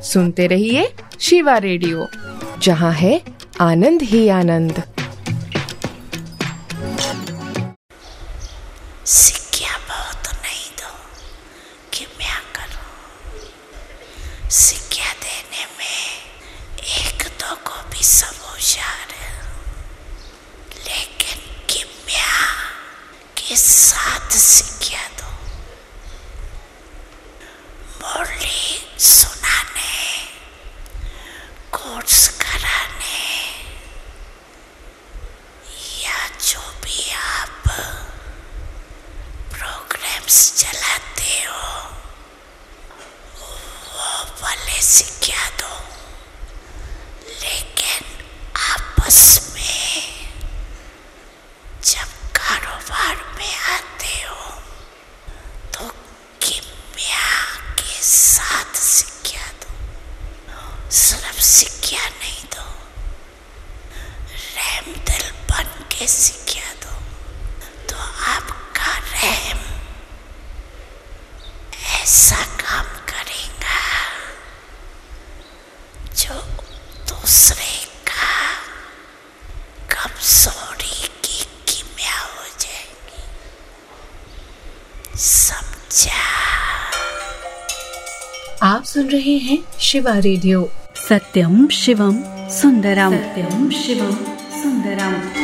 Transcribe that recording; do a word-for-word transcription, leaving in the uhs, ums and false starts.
सुनते रहिए शिवा रेडियो, जहाँ है आनंद ही आनंद। सिक्किया बहुत नहीं दो कि मैं करूं, सिक्किया देने में एक दो को भी सब होशियार है, लेकिन किम्या के साथ सिक्किया दो। मुरली सुनाने, कोर्स कराने या जो भी आप प्रोग्राम्स चलाते हो वो भले सिक्किया दो, लेकिन आपस में जब कारोबार में आते हो तो किम्या के साथ सिक्किया दो। सिर्फ सिक्किया नहीं दो, रहम दिल बन के सिक्किया दो, तो आपका रहम ऐसा काम करेगा जो दूसरे का कमजोरी की किम्या हो जाएगी। समझा? आप सुन रहे हैं शिवा रेडियो। सत्यम शिवम सुंदरम, सत्यम शिवम सुंदरम।